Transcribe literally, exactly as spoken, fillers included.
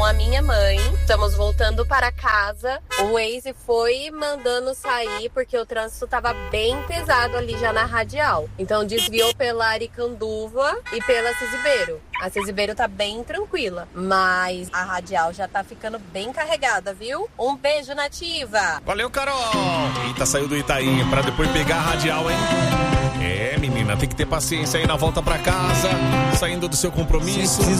a minha mãe. Estamos voltando para casa. O Waze foi mandando sair porque o trânsito tava bem pesado ali já na Radial. Então desviou pela Aricanduva e pela Cisibeiro. A Cisibeiro tá bem tranquila, mas a Radial já tá ficando bem carregada, viu? Um beijo, Nativa! Valeu, Carol! Eita, saiu do Itaim pra depois pegar a Radial, hein? É, menina, tem que ter paciência aí na volta pra casa, saindo do seu compromisso.